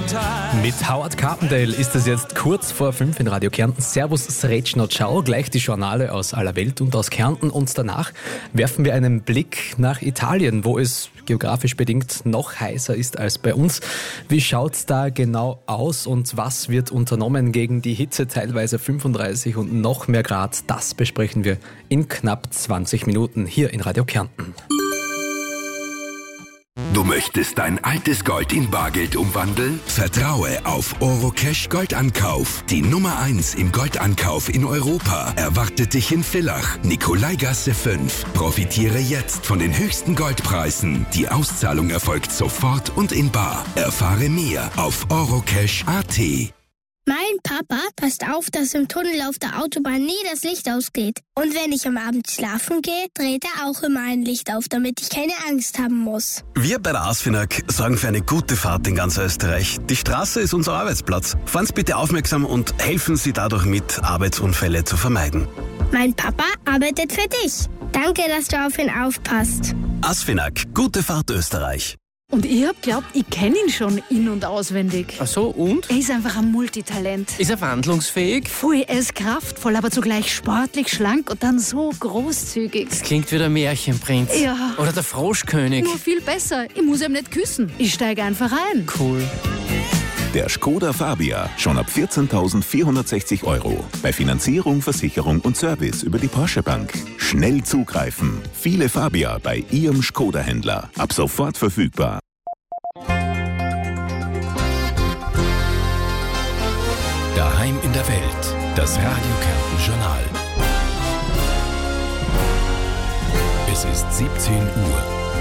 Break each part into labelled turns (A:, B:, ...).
A: Mit Howard Carpendale ist es jetzt kurz vor 5 in Radio Kärnten. Servus, Srećno, ciao. Gleich die Journale aus aller Welt und aus Kärnten. Und danach werfen wir einen Blick nach Italien, wo es geografisch bedingt noch heißer ist als bei uns. Wie schaut's da genau aus und was wird unternommen gegen die Hitze, teilweise 35 und noch mehr Grad? Das besprechen wir in knapp 20 Minuten hier in Radio Kärnten.
B: Du möchtest dein altes Gold in Bargeld umwandeln? Vertraue auf Orocash Goldankauf. Die Nummer 1 im Goldankauf in Europa erwartet dich in Villach, Nikolaigasse 5. Profitiere jetzt von den höchsten Goldpreisen. Die Auszahlung erfolgt sofort und in bar. Erfahre mehr auf orocash.at.
C: Mein Papa passt auf, dass im Tunnel auf der Autobahn nie das Licht ausgeht. Und wenn ich am Abend schlafen gehe, dreht er auch immer ein Licht auf, damit ich keine Angst haben muss.
D: Wir bei der ASFINAG sorgen für eine gute Fahrt in ganz Österreich. Die Straße ist unser Arbeitsplatz. Fahren Sie bitte aufmerksam und helfen Sie dadurch mit, Arbeitsunfälle zu vermeiden.
C: Mein Papa arbeitet für dich. Danke, dass du auf ihn aufpasst.
D: ASFINAG, gute Fahrt Österreich.
E: Und ich hab glaubt, ich kenne ihn schon in- und auswendig.
F: Ach so, und?
E: Er ist einfach ein Multitalent.
F: Ist er wandlungsfähig?
E: Voll, er ist kraftvoll, aber zugleich sportlich, schlank und dann so großzügig.
F: Das klingt wie der Märchenprinz.
E: Ja.
F: Oder der Froschkönig.
E: Nur viel besser. Ich muss ihm nicht küssen. Ich steige einfach ein.
F: Cool.
G: Der Škoda Fabia, schon ab 14.460 €. Bei Finanzierung, Versicherung und Service über die Porsche Bank. Schnell zugreifen. Viele Fabia bei Ihrem Škoda-Händler. Ab sofort verfügbar.
B: Daheim in der Welt. Das Radio Kärnten Journal. Es ist 17 Uhr.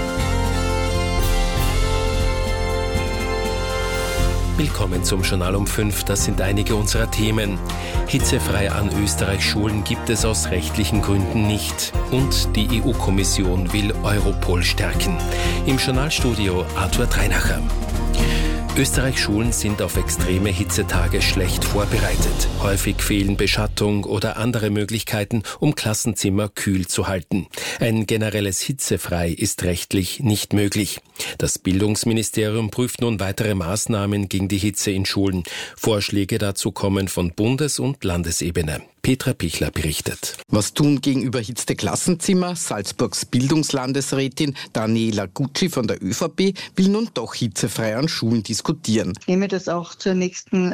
H: Willkommen zum Journal um 5. Das sind einige unserer Themen. Hitzefrei an Österreichs Schulen gibt es aus rechtlichen Gründen nicht. Und die EU-Kommission will Europol stärken. Im Journalstudio Arthur Dreinacher. Österreichs Schulen sind auf extreme Hitzetage schlecht vorbereitet. Häufig fehlen Beschattung oder andere Möglichkeiten, um Klassenzimmer kühl zu halten. Ein generelles Hitzefrei ist rechtlich nicht möglich. Das Bildungsministerium prüft nun weitere Maßnahmen gegen die Hitze in Schulen. Vorschläge dazu kommen von Bundes- und Landesebene. Petra Pichler berichtet.
I: Was tun gegen überhitzte Klassenzimmer? Salzburgs Bildungslandesrätin Daniela Gucci von der ÖVP will nun doch hitzefrei an Schulen diskutieren.
J: Ich nehme das auch zur nächsten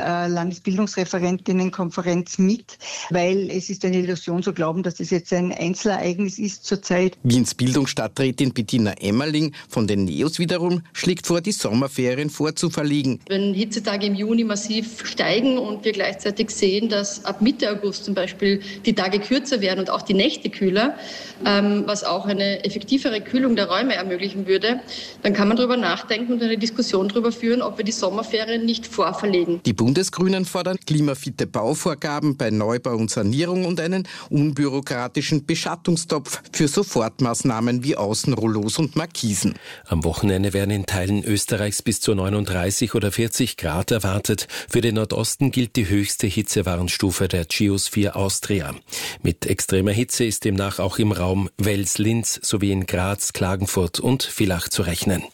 J: Landesbildungsreferentinnenkonferenz mit, weil es ist eine Illusion zu glauben, dass das jetzt ein Einzelereignis ist zurzeit.
I: Wiens Bildungsstadträtin Bettina Emmerling von den NEOS wiederum schlägt vor, die Sommerferien vorzuverlegen.
K: Wenn Hitzetage im Juni massiv steigen und wir gleichzeitig sehen, dass ab Mitte August zum Beispiel die Tage kürzer werden und auch die Nächte kühler, was auch eine effektivere Kühlung der Räume ermöglichen würde, dann kann man darüber nachdenken und eine Diskussion darüber führen, ob wir die Sommerferien nicht vorverlegen.
I: Die Bundesgrünen fordern klimafitte Bauvorgaben bei Neubau und Sanierung und einen unbürokratischen Beschattungstopf für Sofortmaßnahmen wie Außenrollos und Markisen.
H: Am Wochenende werden in Teilen Österreichs bis zu 39 oder 40 Grad erwartet. Für den Nordosten gilt die höchste Hitzewarnstufe der Geosphere Austria. Mit extremer Hitze ist demnach auch im Raum Wels-Linz sowie in Graz, Klagenfurt und Villach zu rechnen.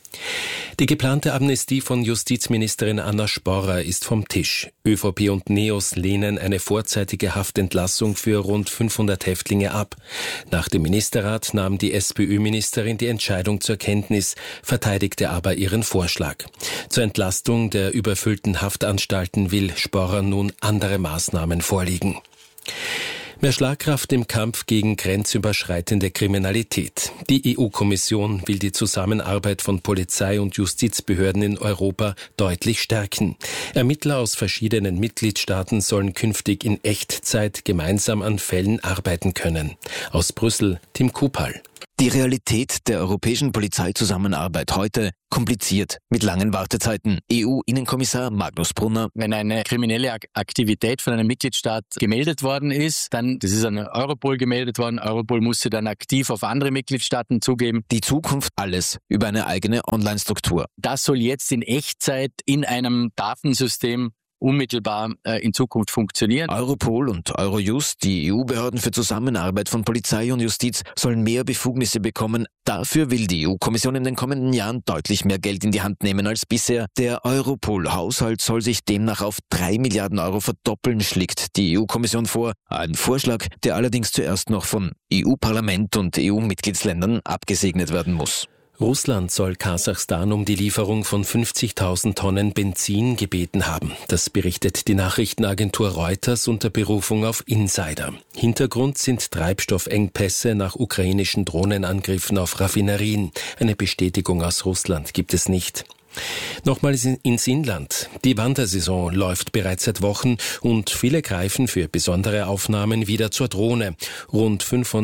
H: Die geplante Amnestie von Justizministerin Anna Sporrer ist vom Tisch. ÖVP und NEOS lehnen eine vorzeitige Haftentlassung für rund 500 Häftlinge ab. Nach dem Ministerrat nahm die SPÖ-Ministerin die Entscheidung zur Kenntnis, verteidigte aber ihren Vorschlag. Zur Entlastung der überfüllten Haftanstalten will Sporrer nun andere Maßnahmen vorlegen. Mehr Schlagkraft im Kampf gegen grenzüberschreitende Kriminalität. Die EU-Kommission will die Zusammenarbeit von Polizei und Justizbehörden in Europa deutlich stärken. Ermittler aus verschiedenen Mitgliedstaaten sollen künftig in Echtzeit gemeinsam an Fällen arbeiten können. Aus Brüssel, Tim Kupal.
L: Die Realität der europäischen Polizeizusammenarbeit heute kompliziert mit langen Wartezeiten. EU-Innenkommissar Magnus Brunner.
M: Wenn eine kriminelle Aktivität von einem Mitgliedstaat gemeldet worden ist, dann, das ist an Europol gemeldet worden, Europol muss sie dann aktiv auf andere Mitgliedstaaten zugeben.
L: Die Zukunft alles über eine eigene Online-Struktur.
M: Das soll jetzt in Echtzeit in einem Datensystem unmittelbar in Zukunft funktionieren.
L: Europol und Eurojust, die EU-Behörden für Zusammenarbeit von Polizei und Justiz, sollen mehr Befugnisse bekommen. Dafür will die EU-Kommission in den kommenden Jahren deutlich mehr Geld in die Hand nehmen als bisher. Der Europol-Haushalt soll sich demnach auf 3 Milliarden Euro verdoppeln, schlägt die EU-Kommission vor. Ein Vorschlag, der allerdings zuerst noch von EU-Parlament und EU-Mitgliedsländern abgesegnet werden muss.
H: Russland soll Kasachstan um die Lieferung von 50.000 Tonnen Benzin gebeten haben. Das berichtet die Nachrichtenagentur Reuters unter Berufung auf Insider. Hintergrund sind Treibstoffengpässe nach ukrainischen Drohnenangriffen auf Raffinerien. Eine Bestätigung aus Russland gibt es nicht. Nochmals ins Inland. Die Wandersaison läuft bereits seit Wochen und viele greifen für besondere Aufnahmen wieder zur Drohne. Rund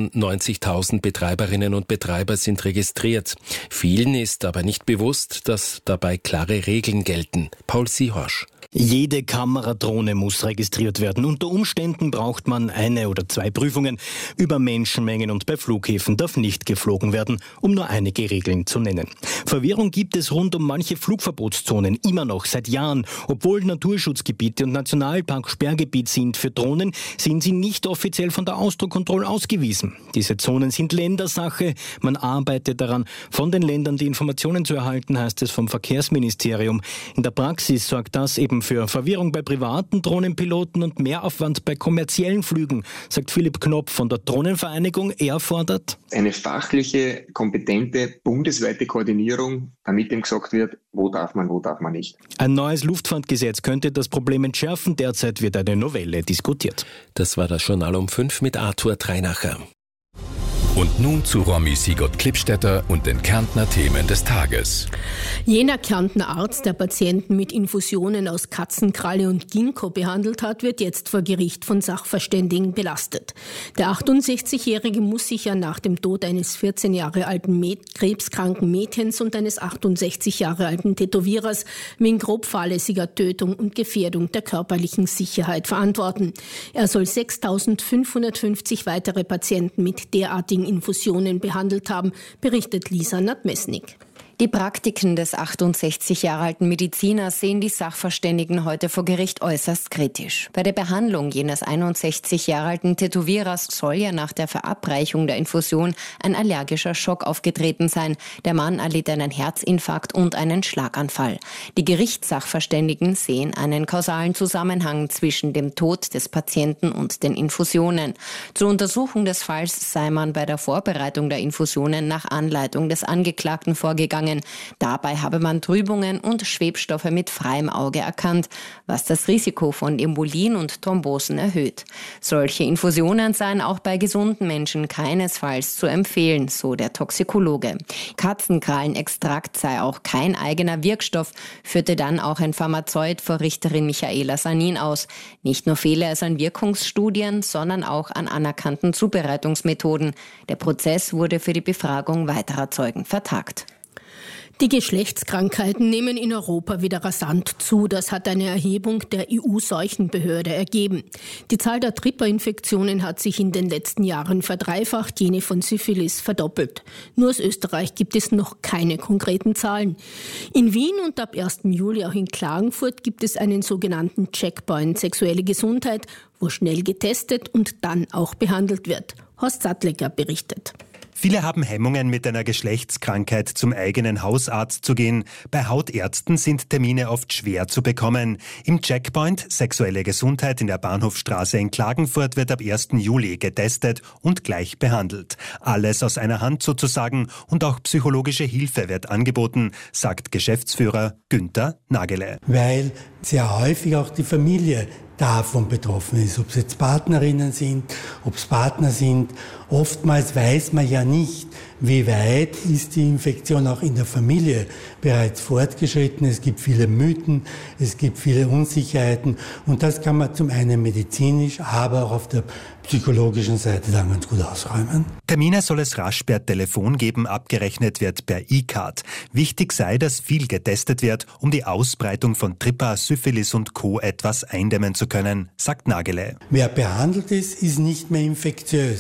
H: 95.000 Betreiberinnen und Betreiber sind registriert. Vielen ist aber nicht bewusst, dass dabei klare Regeln gelten. Paul Sihorsch.
N: Jede Kameradrohne muss registriert werden. Unter Umständen braucht man 1 oder 2 Prüfungen über Menschenmengen und bei Flughäfen darf nicht geflogen werden, um nur einige Regeln zu nennen. Verwirrung gibt es rund um manche Flugverbotszonen immer noch seit Jahren. Obwohl Naturschutzgebiete und Nationalpark Sperrgebiet sind für Drohnen, sind sie nicht offiziell von der Austrokontrolle ausgewiesen. Diese Zonen sind Ländersache. Man arbeitet daran, von den Ländern die Informationen zu erhalten, heißt es vom Verkehrsministerium. In der Praxis sorgt das eben für Verwirrung bei privaten Drohnenpiloten und Mehraufwand bei kommerziellen Flügen, sagt Philipp Knopf von der Drohnenvereinigung. Er fordert
O: eine fachliche, kompetente, bundesweite Koordinierung, damit ihm gesagt wird, wo darf man nicht.
N: Ein neues Luftfahrtgesetz könnte das Problem entschärfen. Derzeit wird eine Novelle diskutiert.
H: Das war das Journal um 5 mit Arthur Treinacher.
B: Und nun zu Romy Sigurd-Klippstätter und den Kärntner Themen des Tages.
P: Jener Kärntner Arzt, der Patienten mit Infusionen aus Katzenkralle und Ginkgo behandelt hat, wird jetzt vor Gericht von Sachverständigen belastet. Der 68-Jährige muss sich ja nach dem Tod eines 14 Jahre alten krebskranken Mädchens und eines 68 Jahre alten Tätowierers wegen grob fahrlässiger Tötung und Gefährdung der körperlichen Sicherheit verantworten. Er soll 6.550 weitere Patienten mit derartigen Infusionen behandelt haben, berichtet Lisa Nadmesnik.
Q: Die Praktiken des 68 Jahre alten Mediziners sehen die Sachverständigen heute vor Gericht äußerst kritisch. Bei der Behandlung jenes 61 Jahre alten Tätowierers soll ja nach der Verabreichung der Infusion ein allergischer Schock aufgetreten sein. Der Mann erlitt einen Herzinfarkt und einen Schlaganfall. Die Gerichtssachverständigen sehen einen kausalen Zusammenhang zwischen dem Tod des Patienten und den Infusionen. Zur Untersuchung des Falls sei man bei der Vorbereitung der Infusionen nach Anleitung des Angeklagten vorgegangen. Dabei habe man Trübungen und Schwebstoffe mit freiem Auge erkannt, was das Risiko von Embolien und Thrombosen erhöht. Solche Infusionen seien auch bei gesunden Menschen keinesfalls zu empfehlen, so der Toxikologe. Katzenkrallenextrakt sei auch kein eigener Wirkstoff, führte dann auch ein Pharmazeut vor Richterin Michaela Sanin aus. Nicht nur fehle es an Wirkungsstudien, sondern auch an anerkannten Zubereitungsmethoden. Der Prozess wurde für die Befragung weiterer Zeugen vertagt.
P: Die Geschlechtskrankheiten nehmen in Europa wieder rasant zu. Das hat eine Erhebung der EU-Seuchenbehörde ergeben. Die Zahl der Tripper-Infektionen hat sich in den letzten Jahren verdreifacht, jene von Syphilis verdoppelt. Nur aus Österreich gibt es noch keine konkreten Zahlen. In Wien und ab 1. Juli auch in Klagenfurt gibt es einen sogenannten Checkpoint Sexuelle Gesundheit, wo schnell getestet und dann auch behandelt wird. Horst Sattlecker berichtet.
R: Viele haben Hemmungen, mit einer Geschlechtskrankheit zum eigenen Hausarzt zu gehen. Bei Hautärzten sind Termine oft schwer zu bekommen. Im Checkpoint Sexuelle Gesundheit in der Bahnhofstraße in Klagenfurt wird ab 1. Juli getestet und gleich behandelt. Alles aus einer Hand sozusagen und auch psychologische Hilfe wird angeboten, sagt Geschäftsführer Günther Nagele.
S: Weil sehr häufig auch die Familie davon betroffen ist, ob es jetzt Partnerinnen sind, ob es Partner sind. Oftmals weiß man ja nicht, wie weit ist die Infektion auch in der Familie bereits fortgeschritten. Es gibt viele Mythen, es gibt viele Unsicherheiten und das kann man zum einen medizinisch, aber auch auf der psychologischen Seite dann ganz gut ausräumen.
R: Termine soll es rasch per Telefon geben, abgerechnet wird per E-Card. Wichtig sei, dass viel getestet wird, um die Ausbreitung von Tripper, Syphilis und Co. etwas eindämmen zu können, sagt Nagele.
S: Wer behandelt ist, ist nicht mehr infektiös.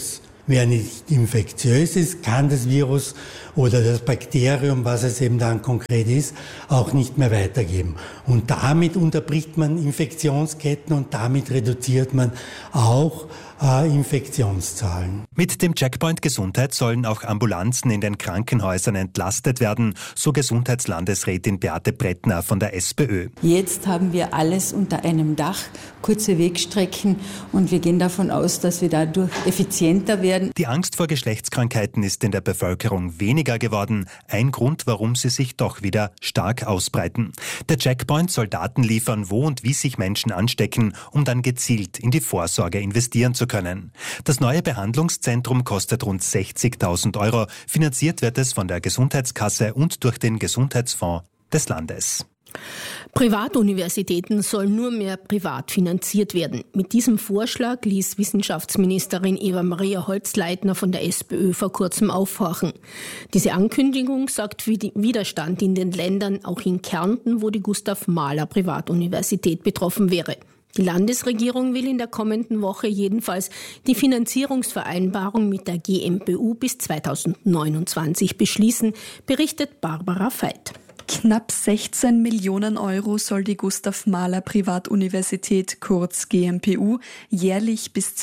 S: wer nicht infektiös ist, kann das Virus oder das Bakterium, was es eben dann konkret ist, auch nicht mehr weitergeben. Und damit unterbricht man Infektionsketten und damit reduziert man auch Infektionszahlen.
R: Mit dem Checkpoint Gesundheit sollen auch Ambulanzen in den Krankenhäusern entlastet werden, so Gesundheitslandesrätin Beate Brettner von der SPÖ.
T: Jetzt haben wir alles unter einem Dach, kurze Wegstrecken und wir gehen davon aus, dass wir dadurch effizienter werden.
R: Die Angst vor Geschlechtskrankheiten ist in der Bevölkerung weniger geworden. Ein Grund, warum sie sich doch wieder stark ausbreiten. Der Checkpoint soll Daten liefern, wo und wie sich Menschen anstecken, um dann gezielt in die Vorsorge investieren zu können. Das neue Behandlungszentrum kostet rund 60.000 Euro. Finanziert wird es von der Gesundheitskasse und durch den Gesundheitsfonds des Landes.
P: Privatuniversitäten sollen nur mehr privat finanziert werden. Mit diesem Vorschlag ließ Wissenschaftsministerin Eva-Maria Holzleitner von der SPÖ vor kurzem aufhorchen. Diese Ankündigung sorgt für Widerstand in den Ländern, auch in Kärnten, wo die Gustav-Mahler-Privatuniversität betroffen wäre. Die Landesregierung will in der kommenden Woche jedenfalls die Finanzierungsvereinbarung mit der GmbU bis 2029 beschließen, berichtet Barbara Veit.
U: Knapp 16 Millionen Euro soll die Gustav-Mahler-Privatuniversität, kurz GmbU, jährlich bis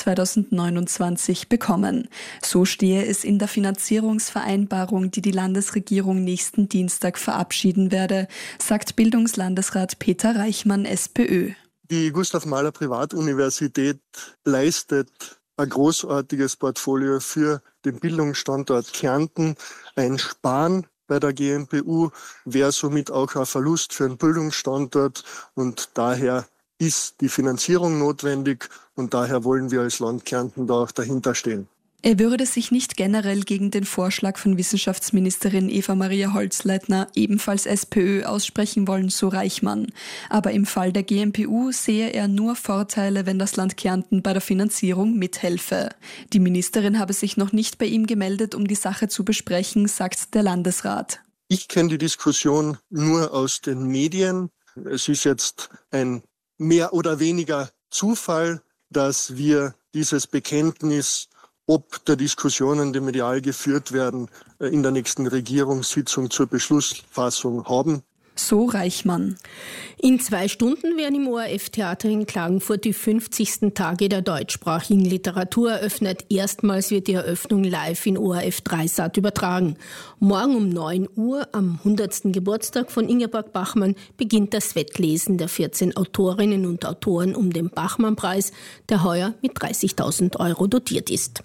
U: 2029 bekommen. So stehe es in der Finanzierungsvereinbarung, die die Landesregierung nächsten Dienstag verabschieden werde, sagt Bildungslandesrat Peter Reichmann, SPÖ.
V: Die Gustav-Mahler-Privatuniversität leistet ein großartiges Portfolio für den Bildungsstandort Kärnten. Ein Sparen bei der GmbU wäre somit auch ein Verlust für einen Bildungsstandort und daher ist die Finanzierung notwendig und daher wollen wir als Land Kärnten da auch dahinter stehen.
U: Er würde sich nicht generell gegen den Vorschlag von Wissenschaftsministerin Eva-Maria Holzleitner, ebenfalls SPÖ, aussprechen wollen, so Reichmann. Aber im Fall der GmbU sehe er nur Vorteile, wenn das Land Kärnten bei der Finanzierung mithelfe. Die Ministerin habe sich noch nicht bei ihm gemeldet, um die Sache zu besprechen, sagt der Landesrat.
V: Ich kenne die Diskussion nur aus den Medien. Es ist jetzt ein mehr oder weniger Zufall, dass wir dieses Bekenntnis ob der Diskussionen, die medial geführt werden, in der nächsten Regierungssitzung zur Beschlussfassung haben.
U: So Reichmann.
P: In 2 Stunden werden im ORF-Theater in Klagenfurt die 50. Tage der deutschsprachigen Literatur eröffnet. Erstmals wird die Eröffnung live in ORF 3 Sat übertragen. Morgen um 9 Uhr, am 100. Geburtstag von Ingeborg Bachmann, beginnt das Wettlesen der 14 Autorinnen und Autoren um den Bachmann-Preis, der heuer mit 30.000 Euro dotiert ist.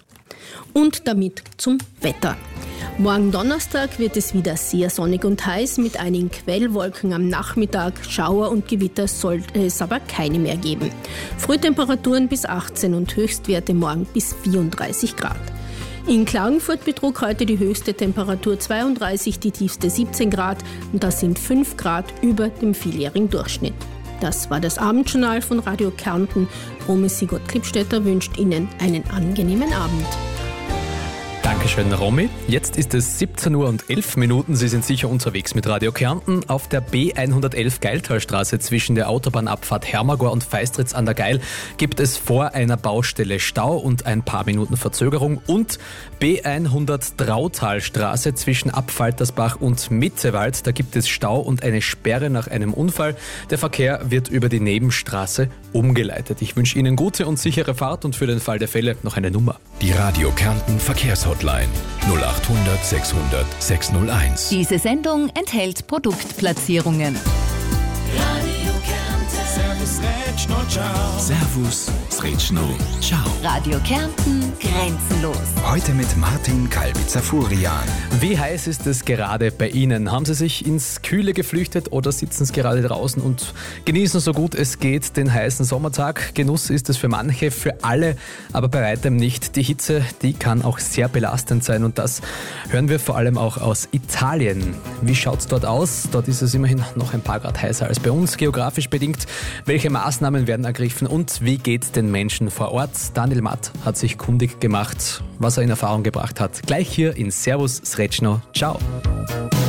P: Und damit zum Wetter. Morgen Donnerstag wird es wieder sehr sonnig und heiß mit einigen Quellwolken am Nachmittag. Schauer und Gewitter sollte es aber keine mehr geben. Frühtemperaturen bis 18 und Höchstwerte morgen bis 34 Grad. In Klagenfurt betrug heute die höchste Temperatur 32, die tiefste 17 Grad und das sind 5 Grad über dem vieljährigen Durchschnitt. Das war das Abendjournal von Radio Kärnten. Romy Sigurd-Klippstätter wünscht Ihnen einen angenehmen Abend.
A: Dankeschön, Romy. Jetzt ist es 17 Uhr und 11 Minuten. Sie sind sicher unterwegs mit Radio Kärnten. Auf der B111 Geiltalstraße zwischen der Autobahnabfahrt Hermagor und Feistritz an der Geil gibt es vor einer Baustelle Stau und ein paar Minuten Verzögerung. Und B100 Drautalstraße zwischen Abfaltersbach und Mitzewald. Da gibt es Stau und eine Sperre nach einem Unfall. Der Verkehr wird über die Nebenstraße umgeleitet. Ich wünsche Ihnen gute und sichere Fahrt und für den Fall der Fälle noch eine Nummer.
B: Die Radio Kärnten Verkehrshotline 0800 600 601.
W: Diese Sendung enthält Produktplatzierungen.
B: Radio Kärnten. Servus, Retschno, ciao. Servus, Retschno, ciao.
W: Radio Kärnten, grenzenlos.
B: Heute mit Martin Kalbitzer-Furian.
A: Wie heiß ist es gerade bei Ihnen? Haben Sie sich ins Kühle geflüchtet oder sitzen Sie gerade draußen und genießen so gut es geht den heißen Sommertag? Genuss ist es für manche, für alle, aber bei weitem nicht. Die Hitze, die kann auch sehr belastend sein und das hören wir vor allem auch aus Italien. Wie schaut es dort aus? Dort ist es immerhin noch ein paar Grad heißer als bei uns, geografisch bedingt. Welche Maßnahmen werden ergriffen und wie geht es den Menschen vor Ort? Daniel Matt hat sich kundig gemacht, was er in Erfahrung gebracht hat. Gleich hier in Servus Srečno. Ciao.